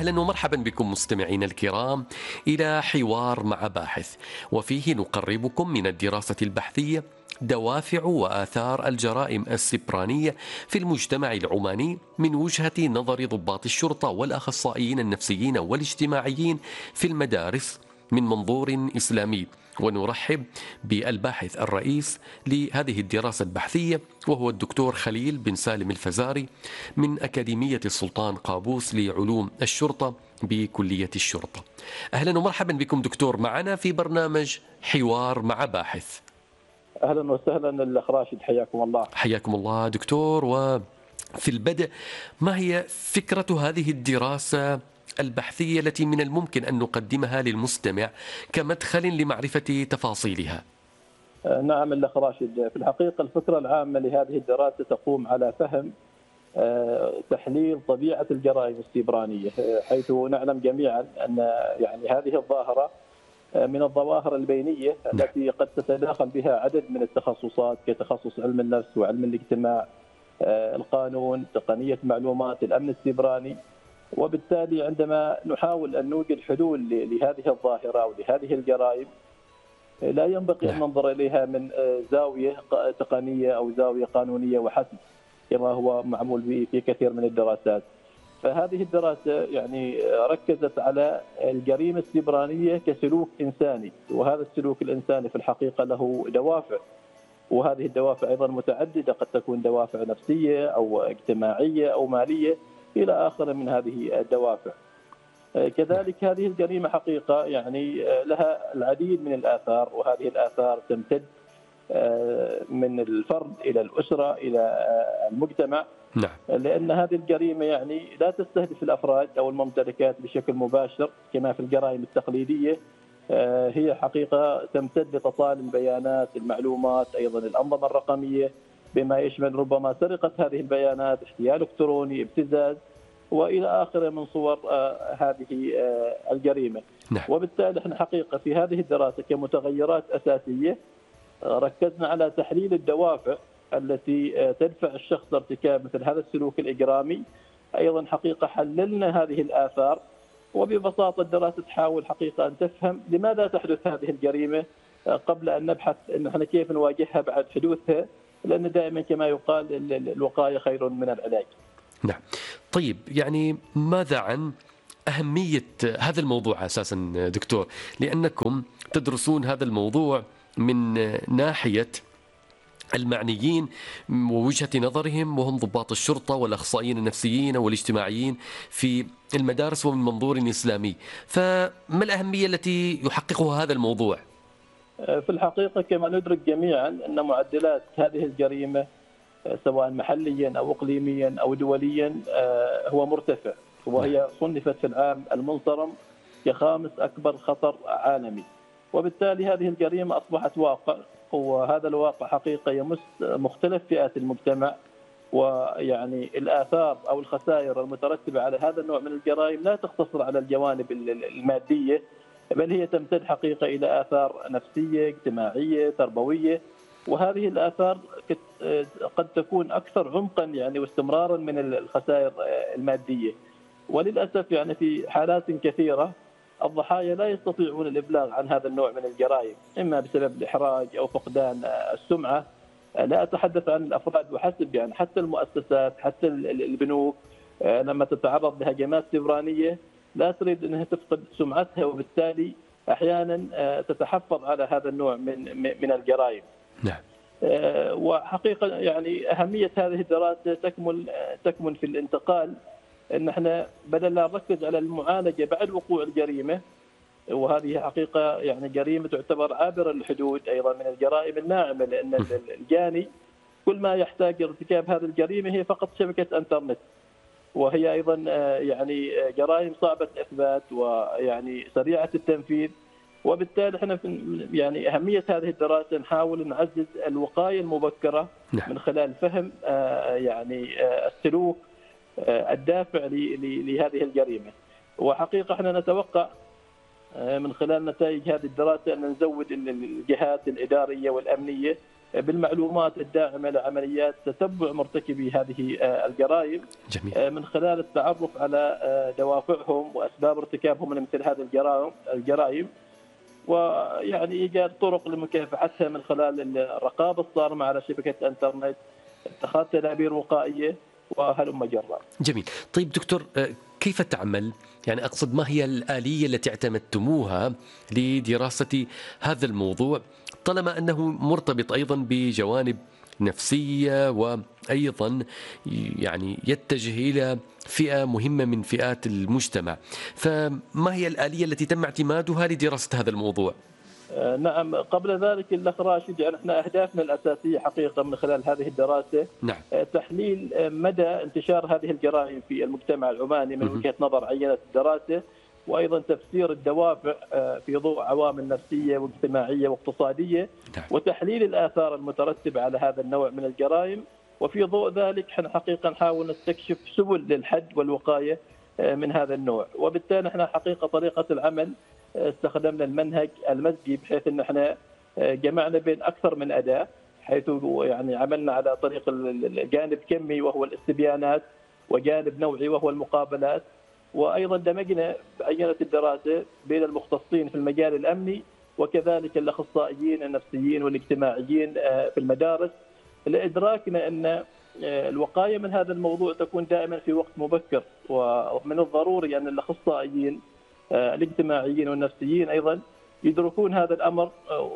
أهلا ومرحبا بكم مستمعينا الكرام إلى حوار مع باحث، وفيه نقربكم من الدراسة البحثية دوافع وآثار الجرائم السبرانية في المجتمع العماني من وجهة نظر ضباط الشرطة والأخصائيين النفسيين والاجتماعيين في المدارس من منظور إسلامي. ونرحب بالباحث الرئيس لهذه الدراسة البحثية وهو الدكتور خليل بن سالم الفزاري من أكاديمية السلطان قابوس لعلوم الشرطة بكلية الشرطة. أهلا ومرحبا بكم دكتور معنا في برنامج حوار مع باحث. أهلا وسهلا الأخ راشد، حياكم الله. حياكم الله دكتور. وفي البدء، ما هي فكرة هذه الدراسة البحثية التي من الممكن أن نقدمها للمستمع كمدخل لمعرفة تفاصيلها؟ نعم الأخ راشد، في الحقيقة الفكرة العامة لهذه الدراسة تقوم على فهم تحليل طبيعة الجرائم السيبرانية، حيث نعلم جميعا أن يعني هذه الظاهرة من الظواهر البينية التي قد تتداخل بها عدد من التخصصات كتخصص علم النفس وعلم الاجتماع، القانون، تقنية معلومات، الأمن السيبراني. وبالتالي عندما نحاول أن نوجد حلول لهذه الظاهرة أو لهذه الجرائم، لا ينبغي أن ننظر إليها من زاوية تقنية أو زاوية قانونية وحسب كما هو معمول به في كثير من الدراسات. فهذه الدراسة يعني ركزت على الجريمة السيبرانية كسلوك إنساني، وهذا السلوك الإنساني في الحقيقة له دوافع، وهذه الدوافع أيضا متعددة، قد تكون دوافع نفسية أو اجتماعية أو مالية إلى آخر من هذه الدوافع. كذلك هذه الجريمة حقيقة يعني لها العديد من الآثار، وهذه الآثار تمتد من الفرد إلى الأسرة إلى المجتمع. نعم. لأن هذه الجريمة يعني لا تستهدف الأفراد أو الممتلكات بشكل مباشر كما في الجرائم التقليدية، هي حقيقة تمتد لتصال البيانات، المعلومات، أيضا الأنظمة الرقمية، بما يشمل ربما سرقة هذه البيانات، احتيال إلكتروني، ابتزاز، وإلى آخره من صور هذه الجريمة. نعم. وبالتالي احنا حقيقة في هذه الدراسة كمتغيرات أساسية ركزنا على تحليل الدوافع التي تدفع الشخص لارتكاب مثل هذا السلوك الإجرامي. أيضا حقيقة حللنا هذه الآثار، وببساطة الدراسة تحاول حقيقة أن تفهم لماذا تحدث هذه الجريمة قبل أن نبحث أن احنا كيف نواجهها بعد حدوثها، لأن دائما كما يقال الوقاية خير من العلاج. نعم. طيب، يعني ماذا عن أهمية هذا الموضوع أساسا دكتور، لأنكم تدرسون هذا الموضوع من ناحية المعنيين ووجهة نظرهم، وهم ضباط الشرطة والأخصائيين النفسيين والاجتماعيين في المدارس ومن منظور إسلامي، فما الأهمية التي يحققها هذا الموضوع؟ في الحقيقة كما ندرك جميعا أن معدلات هذه الجريمة سواء محليا أو إقليميا أو دوليا هو مرتفع، وهي صنفت في العام المنصرم كخامس أكبر خطر عالمي. وبالتالي هذه الجريمة أصبحت واقع، وهذا الواقع حقيقة يمس مختلف فئات المجتمع، ويعني الآثار أو الخسائر المترتبة على هذا النوع من الجرائم لا تقتصر على الجوانب المادية، بل هي تمتد حقيقة إلى آثار نفسية، اجتماعية، تربوية. وهذه الآثار قد تكون أكثر عمقا يعني واستمرارا من الخسائر المادية. وللأسف يعني في حالات كثيرة الضحايا لا يستطيعون الإبلاغ عن هذا النوع من الجرائم، إما بسبب الإحراج أو فقدان السمعة. لا أتحدث عن الأفراد وحسب، يعني حتى المؤسسات، حتى البنوك لما تتعرض لهجمات سيبرانية لا تريد أنها تفقد سمعتها، وبالتالي أحيانا تتحفظ على هذا النوع من الجرائم. نعم. وحقيقة يعني أهمية هذه الدراسة تكمن في الانتقال، أن احنا بدل لا نركز على المعالجة بعد وقوع الجريمة، وهذه حقيقة يعني جريمة تعتبر عابرة للحدود، أيضا من الجرائم الناعمة، لأن الجاني كل ما يحتاج ارتكاب هذه الجريمة هي فقط شبكة انترنت، وهي أيضا يعني جرائم صعبة الإثبات ويعني سريعة التنفيذ. وبالتالي احنا يعني أهمية هذه الدراسة نحاول نعزز الوقاية المبكرة من خلال فهم يعني السلوك الدافع لهذه الجريمة. وحقيقة احنا نتوقع من خلال نتائج هذه الدراسة أن نزود الجهات الإدارية والأمنية بالمعلومات الداعمة لعمليات تتبع مرتكبي هذه الجرائم. جميل. من خلال التعرف على دوافعهم وأسباب ارتكابهم لمثل هذه الجرائم، ويعني إيجاد طرق لمكافحتها من خلال الرقابة الصارمة على شبكة الإنترنت، اتخاذ تدابير وقائية وهلم جرا. جميل. طيب دكتور، كيف تعمل؟ يعني أقصد، ما هي الآلية التي اعتمدتموها لدراسة هذا الموضوع، طالما أنه مرتبط أيضا بجوانب نفسية، وأيضا يعني يتجه إلى فئة مهمة من فئات المجتمع، فما هي الآلية التي تم اعتمادها لدراسة هذا الموضوع؟ نعم، قبل ذلك الأخ راشد، يعني احنا أهدافنا الأساسية حقيقة من خلال هذه الدراسة نعم. تحليل مدى انتشار هذه الجرائم في المجتمع العماني من وجهة نظر عينة الدراسة، وأيضا تفسير الدوافع في ضوء عوامل نفسية واجتماعية واقتصادية، نعم. وتحليل الآثار المترتبة على هذا النوع من الجرائم. وفي ضوء ذلك احنا حقيقة نحاول نستكشف سبل للحد والوقاية من هذا النوع. وبالتالي احنا حقيقة طريقة العمل استخدمنا المنهج المزجي، بحيث ان احنا جمعنا بين اكثر من اداه، حيث يعني عملنا على طريق الجانب كمي وهو الاستبيانات، وجانب نوعي وهو المقابلات، وايضا دمجنا بعينه الدراسه بين المختصين في المجال الامني وكذلك الاخصائيين النفسيين والاجتماعيين في المدارس، لادراكنا ان الوقايه من هذا الموضوع تكون دائما في وقت مبكر، ومن الضروري ان الاخصائيين الاجتماعيين والنفسيين ايضا يدركون هذا الامر،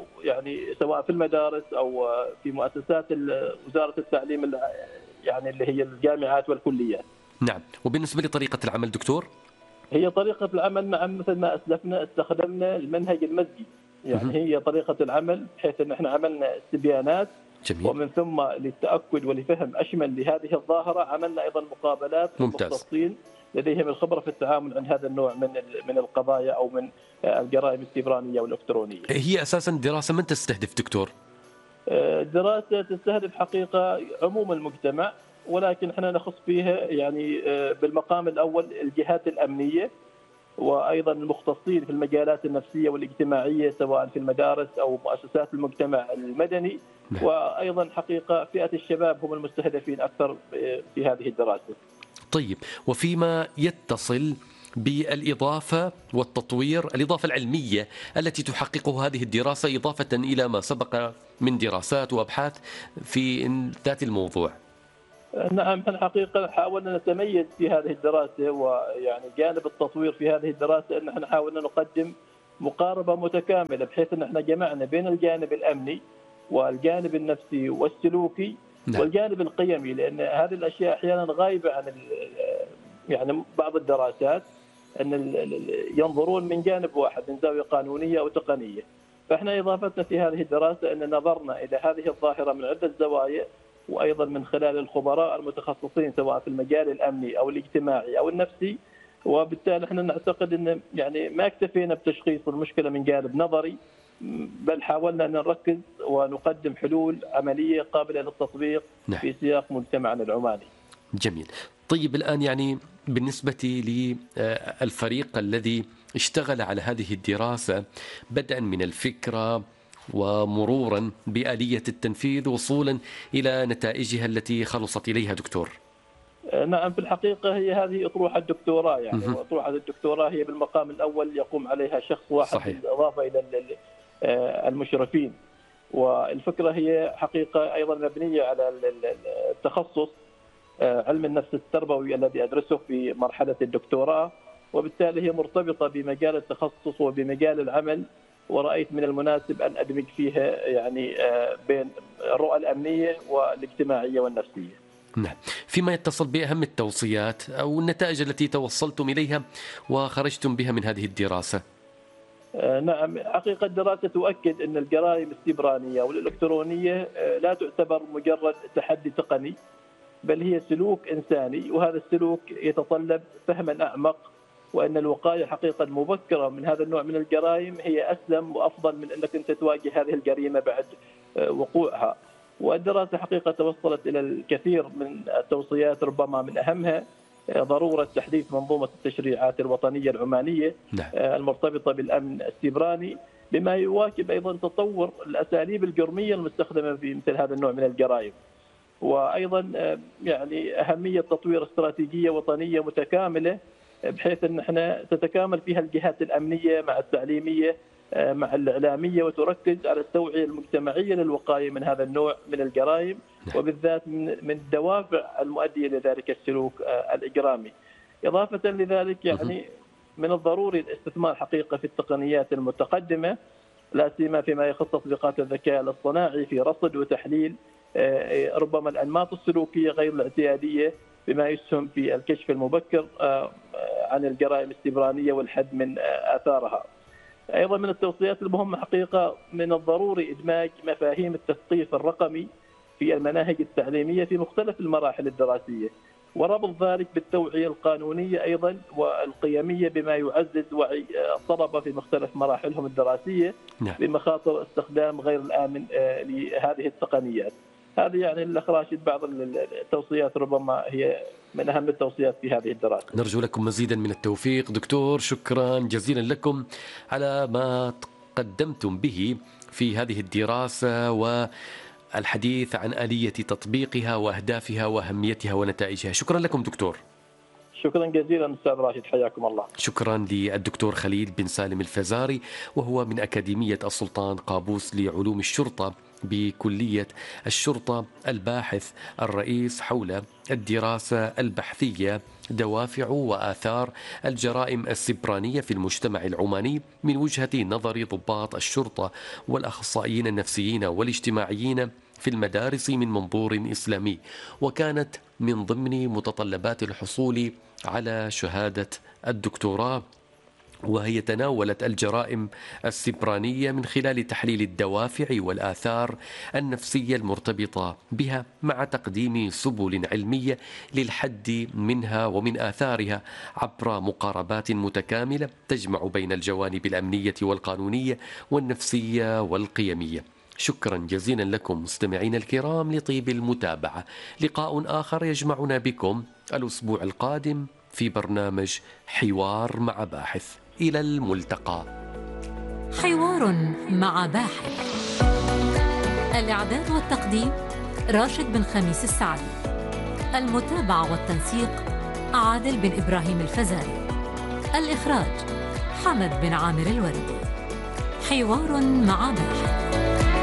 يعني سواء في المدارس او في مؤسسات وزاره التعليم، يعني اللي هي الجامعات والكليات. نعم. وبالنسبة لطريقة العمل دكتور؟ هي طريقه العمل مثل ما اسلفنا، استخدمنا المنهج المزجي، يعني هي طريقه العمل بحيث ان احنا عملنا استبيانات. جميل. ومن ثم للتاكد ولفهم اشمل لهذه الظاهره عملنا ايضا مقابلات للمختصين لديهم الخبره في التعامل عن هذا النوع من القضايا او من الجرائم السيبرانيه والالكترونيه. هي اساسا دراسه من تستهدف دكتور؟ دراسه تستهدف حقيقه عموم المجتمع، ولكن احنا نخص فيها يعني بالمقام الاول الجهات الامنيه، وايضا المختصين في المجالات النفسيه والاجتماعيه سواء في المدارس او مؤسسات المجتمع المدني، وايضا حقيقه فئه الشباب هم المستهدفين اكثر في هذه الدراسه. طيب، وفيما يتصل بالإضافة والتطوير، الإضافة العلمية التي تحققه هذه الدراسة إضافة إلى ما سبق من دراسات وأبحاث في ذات الموضوع؟ نعم، في الحقيقة حاولنا نتميز في هذه الدراسة، ويعني جانب التطوير في هذه الدراسة أن احنا حاولنا نقدم مقاربة متكاملة، بحيث أن احنا جمعنا بين الجانب الأمني والجانب النفسي والسلوكي والجانب القيمي، لأن هذه الأشياء أحيانا غايبة عن يعني بعض الدراسات أن ينظرون من جانب واحد، من زاوية قانونية أو تقنية. فإحنا إضافتنا في هذه الدراسة أن نظرنا إلى هذه الظاهرة من عدة زوايا، وأيضا من خلال الخبراء المتخصصين سواء في المجال الأمني أو الاجتماعي أو النفسي. وبالتالي احنا نعتقد أن يعني ما اكتفينا بتشخيص المشكلة من جانب نظري، بل حاولنا أن نركز ونقدم حلول عملية قابلة للتطبيق في سياق مجتمعنا العماني. جميل. طيب، الآن يعني بالنسبة للفريق الذي اشتغل على هذه الدراسة بدءا من الفكرة ومرورا بآلية التنفيذ وصولا إلى نتائجها التي خلصت إليها دكتور. نعم، في الحقيقة هي هذه أطروحة الدكتوراه، يعني أطروحة الدكتوراه هي بالمقام الأول يقوم عليها شخص واحد، صحيح، بالإضافة إلى المشرفين. والفكرة هي حقيقة أيضا مبنية على التخصص علم النفس التربوي الذي أدرسه في مرحلة الدكتوراه، وبالتالي هي مرتبطة بمجال التخصص وبمجال العمل، ورأيت من المناسب أن أدمج فيها يعني بين الرؤى الأمنية والاجتماعية والنفسية. نعم. فيما يتصل بأهم التوصيات أو النتائج التي توصلتم إليها وخرجتم بها من هذه الدراسة؟ نعم، حقيقة الدراسة تؤكد أن الجرائم السيبرانية والإلكترونية لا تعتبر مجرد تحدي تقني، بل هي سلوك إنساني، وهذا السلوك يتطلب فهما أعمق، وأن الوقاية حقيقة مبكرة من هذا النوع من الجرائم هي أسلم وأفضل من أنك أنت تواجه هذه الجريمة بعد وقوعها. والدراسة حقيقة توصلت إلى الكثير من التوصيات، ربما من أهمها ضرورة تحديث منظومة التشريعات الوطنية العمانية المرتبطة بالأمن السيبراني، بما يواكب أيضا تطور الأساليب الجرمية المستخدمة في مثل هذا النوع من الجرائم. وأيضا يعني أهمية تطوير استراتيجية وطنية متكاملة، بحيث أن احنا تتكامل فيها الجهات الأمنية مع التعليمية مع الإعلامية، وتركز على التوعية المجتمعية للوقاية من هذا النوع من الجرائم، وبالذات من الدوافع المؤدية لذلك السلوك الإجرامي. إضافة لذلك يعني من الضروري الاستثمار حقيقة في التقنيات المتقدمة، لا سيما فيما يخص تطبيقات الذكاء الاصطناعي في رصد وتحليل ربما الأنماط السلوكية غير الاعتيادية، بما يسهم في الكشف المبكر عن الجرائم السيبرانية والحد من آثارها. أيضا من التوصيات المهمة حقيقة من الضروري إدماج مفاهيم التثقيف الرقمي في المناهج التعليمية في مختلف المراحل الدراسية، وربط ذلك بالتوعية القانونية أيضا والقيمية، بما يعزز وعي الطلبة في مختلف مراحلهم الدراسية بمخاطر استخدام غير الآمن لهذه التقنيات. هذه يعني الأخ راشد بعض التوصيات ربما هي من أهم التوصيات في هذه الدراسة. نرجو لكم مزيدا من التوفيق دكتور، شكرا جزيلا لكم على ما قدمتم به في هذه الدراسة والحديث عن آلية تطبيقها وأهدافها وأهميتها ونتائجها. شكرا لكم دكتور. شكرا جزيلا أستاذ راشد، حياكم الله. شكرا للدكتور خليل بن سالم الفزاري، وهو من أكاديمية السلطان قابوس لعلوم الشرطة بكلية الشرطة، الباحث الرئيس حول الدراسة البحثية دوافع وآثار الجرائم السبرانية في المجتمع العماني من وجهة نظر ضباط الشرطة والأخصائيين النفسيين والاجتماعيين في المدارس من منظور إسلامي، وكانت من ضمن متطلبات الحصول على شهادة الدكتوراه، وهي تناولت الجرائم السبرانية من خلال تحليل الدوافع والآثار النفسية المرتبطة بها، مع تقديم سبل علمية للحد منها ومن آثارها عبر مقاربات متكاملة تجمع بين الجوانب الأمنية والقانونية والنفسية والقيمية. شكرا جزيلا لكم مستمعين الكرام لطيب المتابعة. لقاء آخر يجمعنا بكم الأسبوع القادم في برنامج حوار مع باحث. إلى الملتقى. حوار مع باحث. الإعداد والتقديم راشد بن خميس السعدي. المتابعة والتنسيق عادل بن إبراهيم الفزاري. الإخراج حمد بن عامر الوردي. حوار مع باحث.